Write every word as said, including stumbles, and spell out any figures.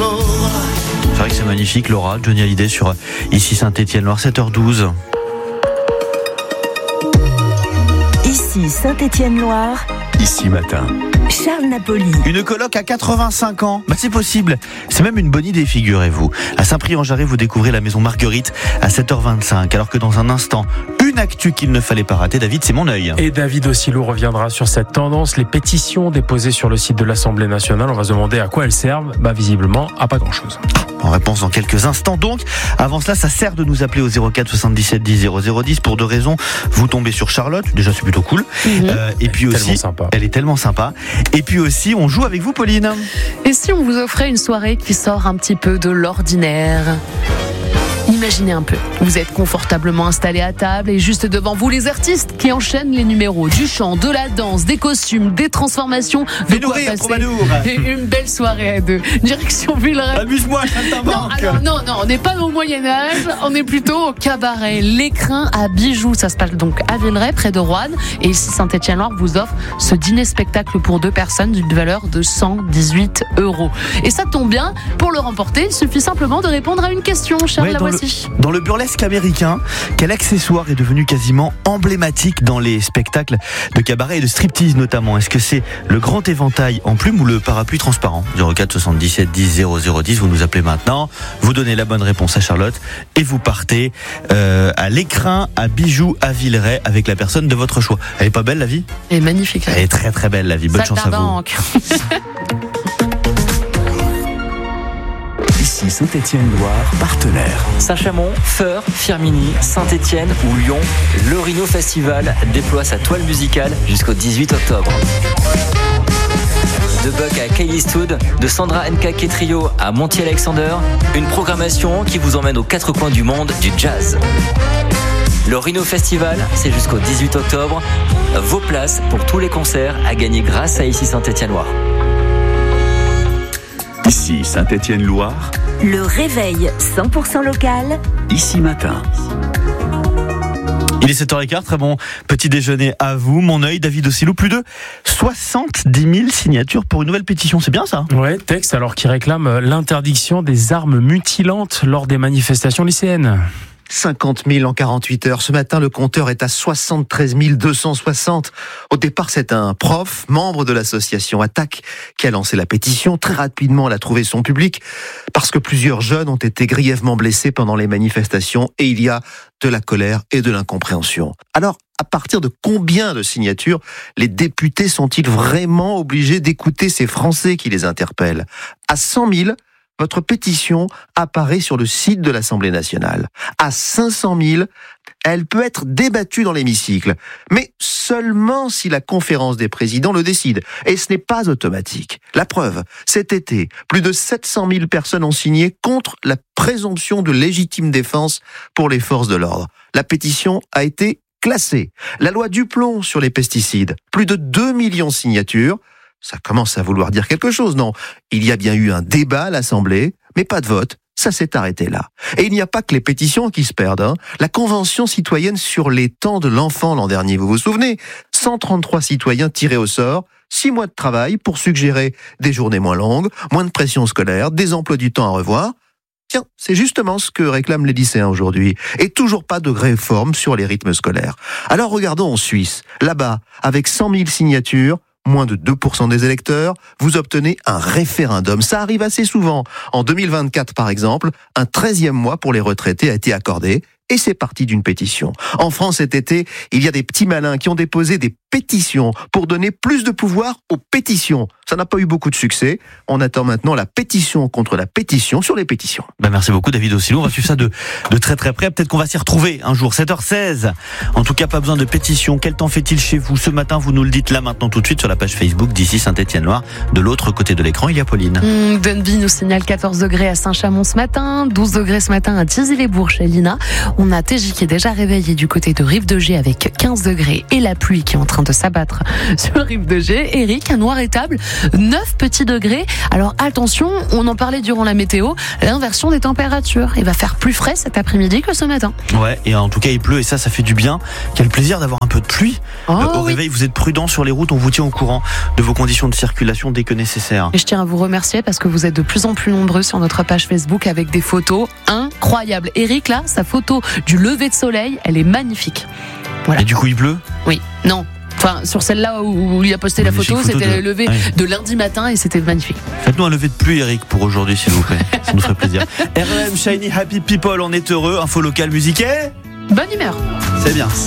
C'est vrai que c'est magnifique, Laura, Johnny Hallyday sur Ici Saint-Étienne-Loire, sept heures douze. Ici Saint-Étienne-Loire. Ici matin. Charles Napoli. Une coloc à quatre-vingt-cinq ans, bah c'est possible. C'est même une bonne idée, figurez-vous. À Saint-Prix-en-Jarret, vous découvrez la maison Marguerite à sept heures vingt-cinq. Alors que dans un instant, une actu qu'il ne fallait pas rater. David, c'est mon œil. Et David Ossilou reviendra sur cette tendance. Les pétitions déposées sur le site de l'Assemblée nationale, on va se demander à quoi elles servent. Bah visiblement, à pas grand-chose. En réponse dans quelques instants donc. Avant cela, ça sert de nous appeler au zéro quatre soixante-dix-sept dix zéro zéro dix pour deux raisons. Vous tombez sur Charlotte, déjà c'est plutôt cool. Mmh. Euh, et puis elle aussi, sympa. elle est tellement sympa. Et puis aussi, on joue avec vous, Pauline. Et si on vous offrait une soirée qui sort un petit peu de l'ordinaire ? Imaginez un peu, vous êtes confortablement installé à table et juste devant vous les artistes qui enchaînent les numéros du chant, de la danse, des costumes, des transformations, de quoi passer une belle soirée à deux. Direction Villeray. Amuse-moi, ça non, alors, non, non, on n'est pas au Moyen-Âge, on est plutôt au cabaret. L'écrin à bijoux, ça se passe donc à Villeray, près de Roanne. Et ici, Saint-Étienne-Loire vous offre ce dîner-spectacle pour deux personnes d'une valeur de cent dix-huit euros. Et ça tombe bien, pour le remporter, il suffit simplement de répondre à une question, Charles, ouais, la voici. Le, dans le burlesque américain, quel accessoire est devenu quasiment emblématique dans les spectacles de cabaret et de striptease notamment ? Est-ce que c'est le grand éventail en plume ou le parapluie transparent ? zéro quatre soixante-dix-sept dix zéro zéro dix, vous nous appelez maintenant, vous donnez la bonne réponse à Charlotte et vous partez euh, à l'écrin à bijoux à Villeray avec la personne de votre choix. Elle est pas belle la vie ? Elle est magnifique. Elle est très très belle la vie. Bonne chance à vous. Ici Saint-Étienne-Loire, partenaire. Saint-Chamond, Feur, Firminy, Saint-Étienne ou Lyon, le Rhino Festival déploie sa toile musicale jusqu'au dix-huit octobre. De Buck à Kay Eastwood, de Sandra N K K Trio à Monty Alexander, une programmation qui vous emmène aux quatre coins du monde du jazz. Le Rhino Festival, c'est jusqu'au dix-huit octobre. Vos places pour tous les concerts à gagner grâce à Ici Saint-Étienne-Loire. Ici Saint-Étienne-Loire. Le réveil cent pour cent local. Ici matin. Il est sept heures quinze, très bon petit déjeuner à vous. Mon œil, David Ossilou, plus de soixante-dix mille signatures pour une nouvelle pétition, c'est bien ça ? Ouais, texte alors qui réclame l'interdiction des armes mutilantes lors des manifestations lycéennes. cinquante mille en quarante-huit heures. Ce matin, le compteur est à soixante-treize mille deux cent soixante. Au départ, c'est un prof, membre de l'association Attaque, qui a lancé la pétition. Très rapidement, elle a trouvé son public parce que plusieurs jeunes ont été grièvement blessés pendant les manifestations et il y a de la colère et de l'incompréhension. Alors, à partir de combien de signatures les députés sont-ils vraiment obligés d'écouter ces Français qui les interpellent ? À cent mille, votre pétition apparaît sur le site de l'Assemblée nationale. À cinq cent mille, elle peut être débattue dans l'hémicycle, mais seulement si la conférence des présidents le décide. Et ce n'est pas automatique. La preuve, cet été, plus de sept cent mille personnes ont signé contre la présomption de légitime défense pour les forces de l'ordre. La pétition a été classée. La loi Duplon sur les pesticides, plus de deux millions de signatures. Ça commence à vouloir dire quelque chose, non ? Il y a bien eu un débat à l'Assemblée, mais pas de vote. Ça s'est arrêté là. Et il n'y a pas que les pétitions qui se perdent. Hein. La Convention citoyenne sur les temps de l'enfant l'an dernier, vous vous souvenez ? cent trente-trois citoyens tirés au sort, six mois de travail pour suggérer des journées moins longues, moins de pression scolaire, des emplois du temps à revoir. Tiens, c'est justement ce que réclament les lycéens aujourd'hui. Et toujours pas de réforme sur les rythmes scolaires. Alors regardons en Suisse. Là-bas, avec cent mille signatures, moins de deux pour cent des électeurs, vous obtenez un référendum. Ça arrive assez souvent. En deux mille vingt-quatre, par exemple, un treizième mois pour les retraités a été accordé. Et c'est parti d'une pétition. En France, cet été, il y a des petits malins qui ont déposé des pétitions pour donner plus de pouvoir aux pétitions. Ça n'a pas eu beaucoup de succès. On attend maintenant la pétition contre la pétition sur les pétitions. Ben merci beaucoup David Ossilou, on va suivre ça de, de très très près. Peut-être qu'on va s'y retrouver un jour, sept heures seize. En tout cas, pas besoin de pétition. Quel temps fait-il chez vous ce matin ? Vous nous le dites là maintenant tout de suite sur la page Facebook d'Ici Saint-Étienne-Loire. De l'autre côté de l'écran, il y a Pauline. Mmh, Dunby nous signale quatorze degrés à Saint-Chamond ce matin, douze degrés ce matin à Thizy-les-Bourgs chez Lina. On a T J qui est déjà réveillé du côté de Rive de Gier avec quinze degrés et la pluie qui est en train de train de s'abattre sur le rive de Gé. Eric, un noir étable, neuf petits degrés. Alors attention, on en parlait durant la météo, l'inversion des températures. Il va faire plus frais cet après-midi que ce matin. Ouais, et en tout cas il pleut et ça, ça fait du bien. Quel plaisir d'avoir un peu de pluie. Oh, euh, au oui. réveil, vous êtes prudents sur les routes, on vous tient au courant de vos conditions de circulation dès que nécessaire. Et je tiens à vous remercier parce que vous êtes de plus en plus nombreux sur notre page Facebook avec des photos incroyables. Eric, là, sa photo du lever de soleil, elle est magnifique. Voilà. Et du coup il pleut? Oui, non. Enfin, sur celle-là où il a posté la Magnifique photo, photo c'était de- le lever Ouais. de lundi matin et c'était magnifique. Faites-nous un lever de pluie, Eric, pour aujourd'hui, s'il vous plaît. Ça nous ferait plaisir. R E M Shiny Happy People, on est heureux. Info locale musique, Bonne humeur. c'est bien.